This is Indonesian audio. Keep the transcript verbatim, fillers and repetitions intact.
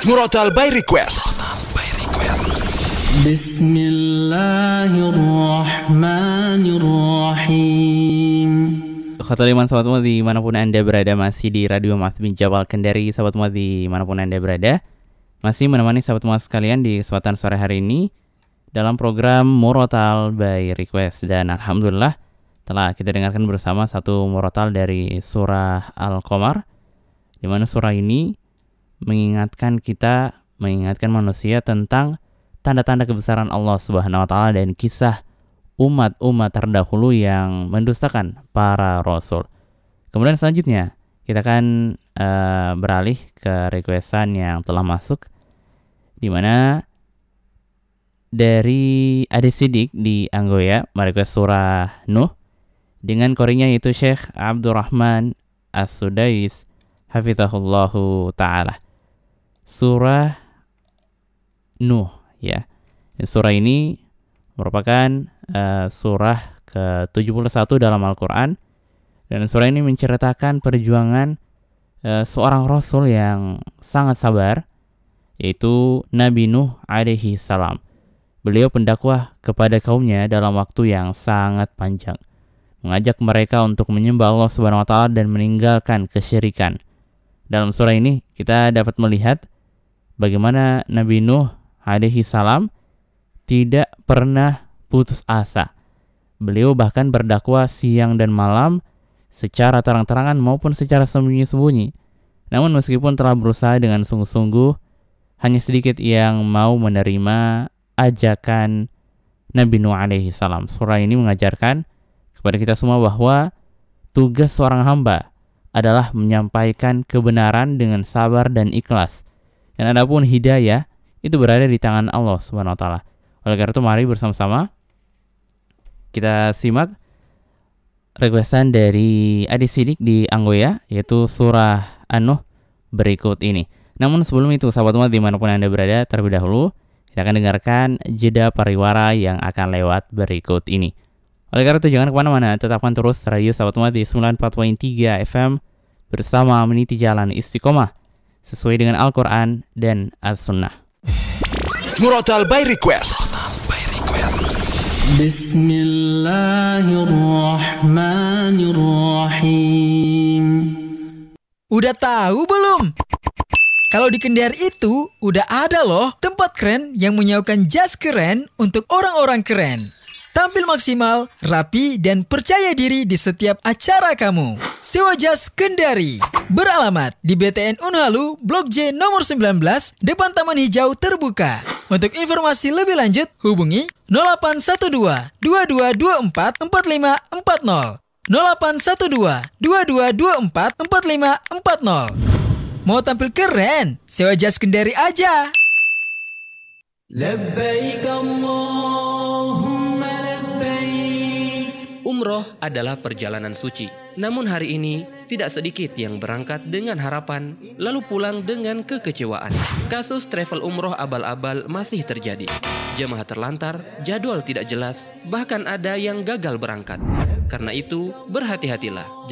Murotal by Request. By Request. Bismillahirrahmanirrahim. Khotoliman sahabat semua dimanapun Anda berada, masih di Radio Mas bin Jabal Kendari. Sahabat semua dimanapun Anda berada, masih menemani sahabat semua sekalian di kesempatan sore hari ini dalam program Murotal by Request. Dan Alhamdulillah telah kita dengarkan bersama satu murotal dari surah Al-Qamar, di mana surah ini mengingatkan kita, mengingatkan manusia tentang tanda-tanda kebesaran Allah Subhanahu wa taala dan kisah umat-umat terdahulu yang mendustakan para rasul. Kemudian selanjutnya kita akan uh, beralih ke requestan yang telah masuk, di mana dari Ade Sidik di Anggoya merequest surah Nuh dengan korinya yaitu Syekh Abdurrahman As-Sudais hafizahullahu taala. Surah Nuh, ya. Surah ini merupakan uh, surah ke tujuh puluh satu dalam Al-Quran, dan surah ini menceritakan perjuangan uh, seorang rasul yang sangat sabar, yaitu Nabi Nuh alaihi salam. Beliau pendakwah kepada kaumnya dalam waktu yang sangat panjang, mengajak mereka untuk menyembah Allah Subhanahu wa taala dan meninggalkan kesyirikan. Dalam surah ini kita dapat melihat bagaimana Nabi Nuh alaihi salam tidak pernah putus asa. Beliau bahkan berdakwah siang dan malam secara terang-terangan maupun secara sembunyi-sembunyi. Namun meskipun telah berusaha dengan sungguh-sungguh, hanya sedikit yang mau menerima ajakan Nabi Nuh alaihi salam. Surah ini mengajarkan kepada kita semua bahwa tugas seorang hamba adalah menyampaikan kebenaran dengan sabar dan ikhlas. Dan adapun hidayah itu berada di tangan Allah Subhanahu wa taala. Oleh karena itu mari bersama-sama kita simak requestan dari Adi Sidik di Anggoya, yaitu surah An-Nuh berikut ini. Namun sebelum itu sahabat umat dimanapun Anda berada, terlebih dahulu kita akan dengarkan jeda pariwara yang akan lewat berikut ini. Oleh karena itu jangan kemana-mana, tetapkan terus radio sahabat umat di sembilan puluh empat koma tiga F M bersama meniti jalan istiqomah sesuai dengan Al-Quran dan As-Sunnah. Murotal by Request. By Request. Bismillahirrahmanirrahim. Udah tahu belum? Kalau di Kendari itu udah ada loh tempat keren yang menyewakan jas keren untuk orang-orang keren. Tampil maksimal, rapi, dan percaya diri di setiap acara kamu. Sewa jas Kendari. Beralamat di B T N Unhalu, Blok J nomor sembilan belas, depan Taman Hijau Terbuka. Untuk informasi lebih lanjut, hubungi nol delapan satu dua, dua dua dua empat, empat lima empat nol. nol delapan satu dua, dua dua dua empat, empat lima empat nol. Mau tampil keren? Sewa jas Kendari aja. Labbaik Allahumma labbaik. Umroh adalah perjalanan suci. Namun hari ini tidak sedikit yang berangkat dengan harapan lalu pulang dengan kekecewaan. Kasus travel umroh abal-abal masih terjadi. Jemaah terlantar, jadwal tidak jelas, bahkan ada yang gagal berangkat. Karena itu berhati-hatilah.